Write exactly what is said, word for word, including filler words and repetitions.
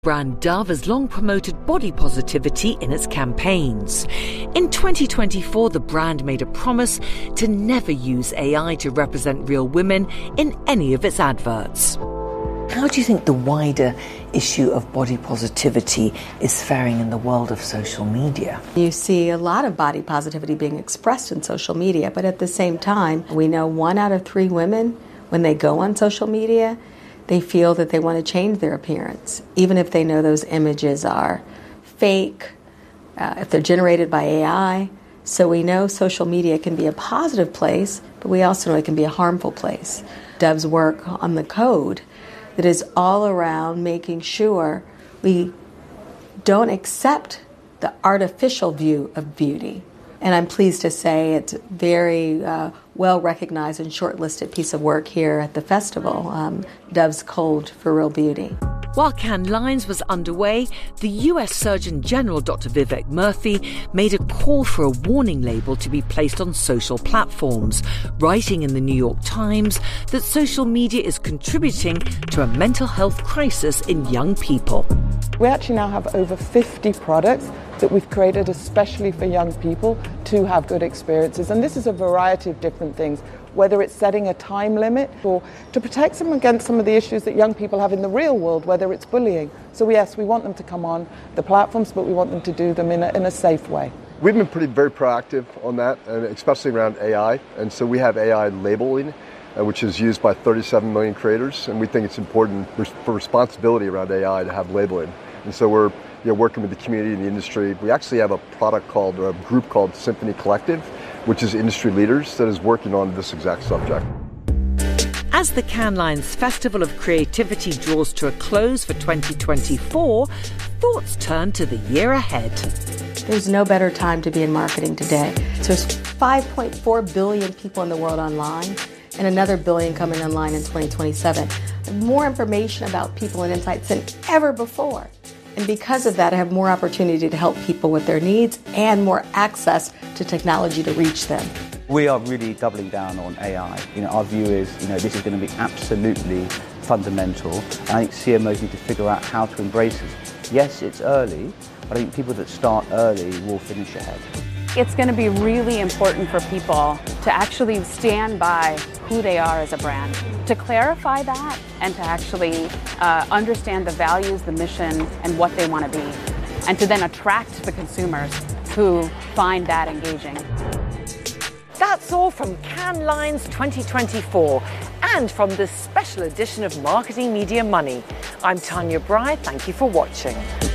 Brand Dove has long promoted body positivity in its campaigns. In twenty twenty-four, the brand made a promise to never use A I to represent real women in any of its adverts. How do you think the wider issue of body positivity is faring in the world of social media? You see a lot of body positivity being expressed in social media, but at the same time, we know one out of three women, when they go on social media, they feel that they want to change their appearance, even if they know those images are fake, uh, if they're generated by A I. So we know social media can be a positive place, but we also know it can be a harmful place. Dove's work on the code that is all around making sure we don't accept the artificial view of beauty. And I'm pleased to say it's a very uh, well-recognized and shortlisted piece of work here at the festival, um, Dove's Code for Real Beauty. While Cannes Lions was underway, the U S Surgeon General Doctor Vivek Murthy made a call for a warning label to be placed on social platforms, writing in the New York Times that social media is contributing to a mental health crisis in young people. We actually now have over fifty products that we've created especially for young people to have good experiences. And this is a variety of different things, whether it's setting a time limit or to protect them against some of the issues that young people have in the real world, whether it's bullying. So yes, we want them to come on the platforms, but we want them to do them in a, in a safe way. We've been pretty very proactive on that, and especially around A I. And so we have A I labeling, uh, which is used by thirty-seven million creators. And we think it's important for responsibility around A I to have labeling. And so we're you know, working with the community and the industry. We actually have a product called, or a group called Symphony Collective, which is industry leaders that is working on this exact subject. As the Cannes Lions Festival of Creativity draws to a close for twenty twenty-four, thoughts turn to the year ahead. There's no better time to be in marketing today. So there's five point four billion people in the world online, and another billion coming online in twenty twenty-seven. More information about people and insights than ever before. And because of that, I have more opportunity to help people with their needs and more access to technology to reach them. We are really doubling down on A I. You know, our view is, you know, this is going to be absolutely fundamental. And I think C M Os need to figure out how to embrace it. Yes, it's early, but I think people that start early will finish ahead. It's going to be really important for people to actually stand by who they are as a brand, to clarify that and to actually uh, understand the values, the mission, and what they want to be, and to then attract the consumers who find that engaging. That's all from Cannes Lions twenty twenty-four and from this special edition of Marketing Media Money. I'm Tanya Bry. Thank you for watching.